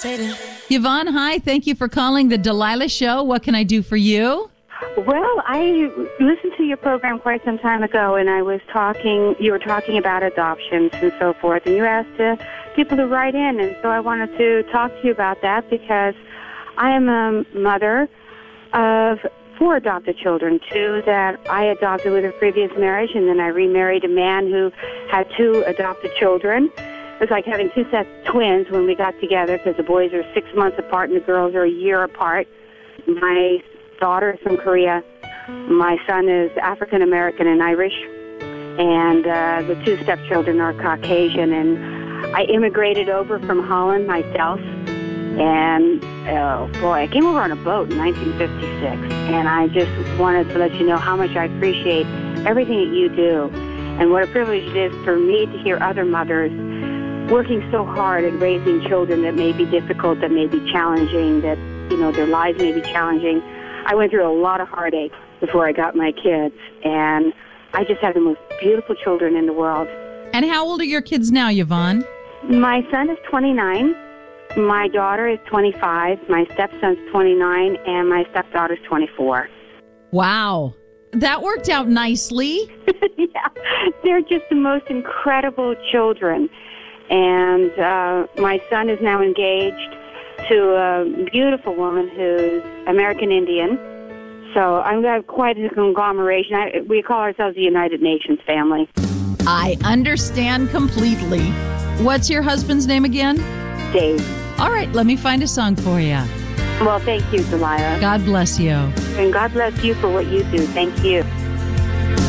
Yvonne, hi. Thank you for calling the Delilah Show. What can I do for you? Well, I listened to your program quite some time ago, and you were talking about adoptions and so forth, and you asked people to write in, and so I wanted to talk to you about that because I am a mother of 4 adopted children, 2 that I adopted with a previous marriage, and then I remarried a man who had 2 adopted children. It was like having 2 sets of twins when we got together because the boys are 6 months apart and the girls are a year apart. My daughter is from Korea. My son is African American and Irish, and the 2 stepchildren are Caucasian. And I immigrated over from Holland myself, and I came over on a boat in 1956. And I just wanted to let you know how much I appreciate everything that you do, and what a privilege it is for me to hear other mothers working so hard at raising children that may be difficult, that may be challenging, that their lives may be challenging. I went through a lot of heartache before I got my kids, and I just have the most beautiful children in the world. And how old are your kids now, Yvonne? My son is 29, my daughter is 25, my stepson's 29, and my stepdaughter's 24. Wow. That worked out nicely. Yeah, they're just the most incredible children. And my son is now engaged to a beautiful woman who's American Indian. So I've got quite a conglomeration. We call ourselves the United Nations family. I understand completely. What's your husband's name again? Dave. All right, let me find a song for you. Well, thank you, Delilah. God bless you. And God bless you for what you do. Thank you.